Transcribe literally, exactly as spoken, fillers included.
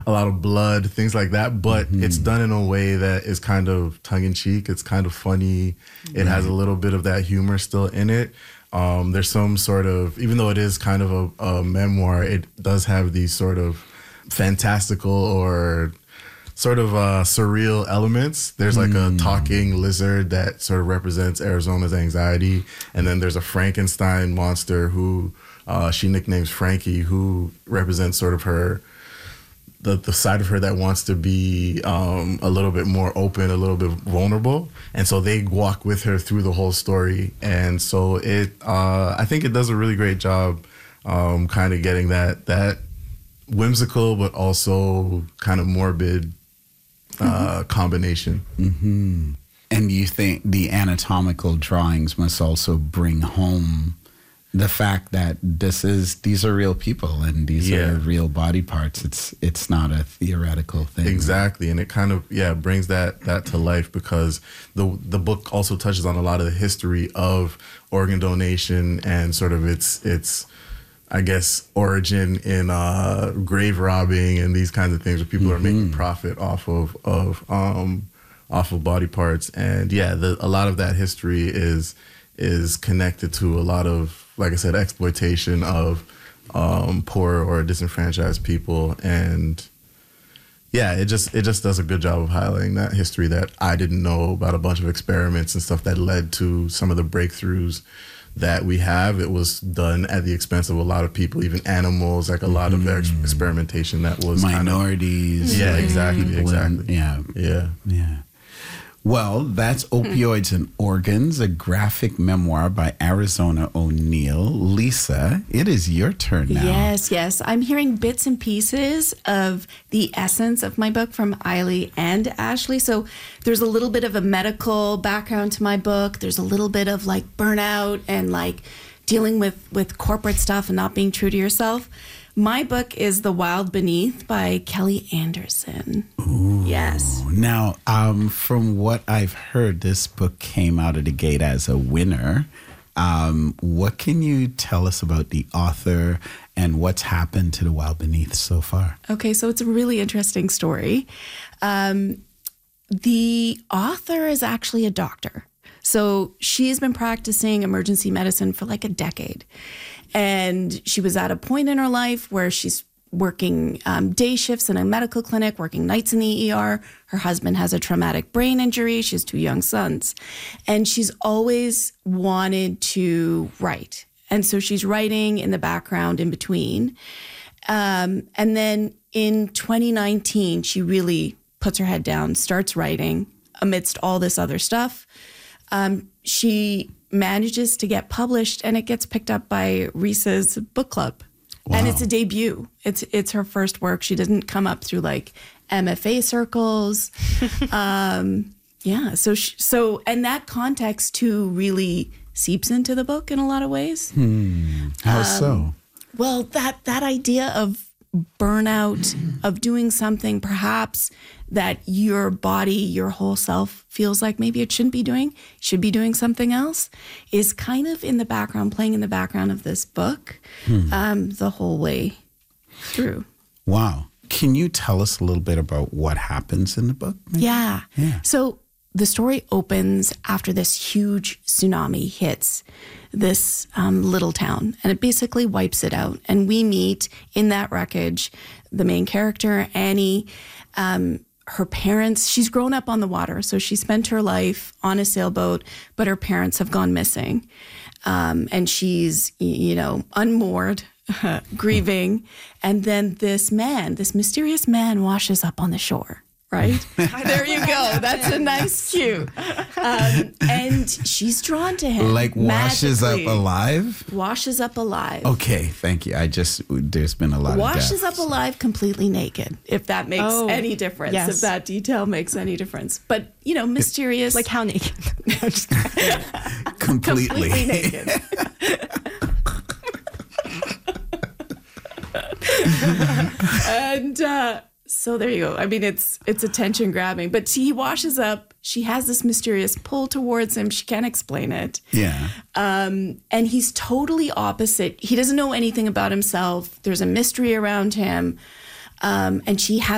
a lot of blood, things like that. But mm-hmm. it's done in a way that is kind of tongue in cheek. It's kind of funny. Mm-hmm. It has a little bit of that humor still in it. Um, there's some sort of, even though it is kind of a, a memoir, it does have these sort of fantastical or sort of uh, surreal elements. There's like mm. a talking lizard that sort of represents Arizona's anxiety. And then there's a Frankenstein monster who uh, she nicknames Frankie, who represents sort of her, the, the side of her that wants to be um, a little bit more open, a little bit vulnerable. And so they walk with her through the whole story. And so it, uh, I think it does a really great job um, kind of getting that, that whimsical, but also kind of morbid uh, combination. Mm-hmm. And you think the anatomical drawings must also bring home the fact that this is these are real people and these yeah. are real body parts. It's it's not a theoretical thing. Exactly, and it kind of yeah brings that that to life because the the book also touches on a lot of the history of organ donation and sort of its its I guess origin in uh, grave robbing and these kinds of things where people mm-hmm. are making profit off of of um, off of body parts. And yeah, the, a lot of that history is is connected to a lot of, like I said, exploitation of um, poor or disenfranchised people. And yeah, it just it just does a good job of highlighting that history that I didn't know about, a bunch of experiments and stuff that led to some of the breakthroughs that we have. It was done at the expense of a lot of people, even animals, like a lot of ex- experimentation that was minorities. Kind of, yeah, exactly, exactly. And, yeah, yeah, yeah. Well, that's Opioids and Organs, a graphic memoir by Arizona O'Neal. Lisa, it is your turn now. Yes, yes. I'm hearing bits and pieces of the essence of my book from Eilidh and Ashley. So there's a little bit of a medical background to my book. There's a little bit of like burnout and like dealing with, with corporate stuff and not being true to yourself. My book is The Wild Beneath by Kelly Anderson. Ooh. Yes. Now, um, from what I've heard, this book came out of the gate as a winner. Um, what can you tell us about the author and what's happened to The Wild Beneath so far? Okay, so it's a really interesting story. Um, the author is actually a doctor. So she's been practicing emergency medicine for like a decade. And she was at a point in her life where she's working um, day shifts in a medical clinic, working nights in the E R. Her husband has a traumatic brain injury. She has two young sons. And she's always wanted to write. And so she's writing in the background in between. Um, and then in twenty nineteen, she really puts her head down, starts writing amidst all this other stuff. Um, she manages to get published, and it gets picked up by Reese's book club. Wow. And it's a debut. It's it's her first work. She didn't come up through like M F A circles. um, yeah. So she, so and that context too really seeps into the book in a lot of ways. Hmm. How um, so? Well, that that idea of burnout, of doing something perhaps that your body, your whole self feels like maybe it shouldn't be doing, should be doing something else, is kind of in the background, playing in the background of this book hmm. um, the whole way through. Wow. Can you tell us a little bit about what happens in the book? Maybe? Yeah. Yeah. So the story opens after this huge tsunami hits this um, little town, and it basically wipes it out. And we meet in that wreckage the main character, Annie, um, her parents. She's grown up on the water, so she spent her life on a sailboat, but her parents have gone missing. Um, and she's, you know, unmoored, grieving. And then this man, this mysterious man washes up on the shore. Right? There you go. That's a nice cue. Um, and she's drawn to him. Like washes up alive? Washes up alive. Okay, thank you. I just, there's been a lot washes of deaths. up alive completely naked, if that makes oh, any difference. yes. If that detail makes any difference. But, you know, mysterious. Like how naked? No, just completely. completely naked. and, uh, So there you go. I mean, it's it's attention grabbing. But he washes up. She has this mysterious pull towards him. She can't explain it. Yeah. Um, and he's totally opposite. He doesn't know anything about himself. There's a mystery around him. Um, and she has